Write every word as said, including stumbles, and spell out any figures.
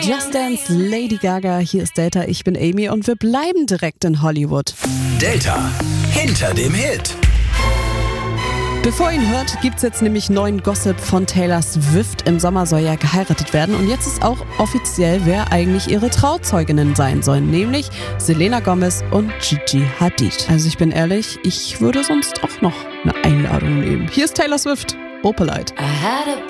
Just Dance, Lady Gaga, hier ist Delta, ich bin Amy und wir bleiben direkt in Hollywood. Delta, hinter dem Hit. Bevor ihr ihn hört, gibt's jetzt nämlich neuen Gossip von Taylor Swift. Im Sommer soll ja geheiratet werden und jetzt ist auch offiziell, wer eigentlich ihre Trauzeuginnen sein sollen, nämlich Selena Gomez und Gigi Hadid. Also ich bin ehrlich, ich würde sonst auch noch eine Einladung nehmen. Hier ist Taylor Swift, Opalite. I had a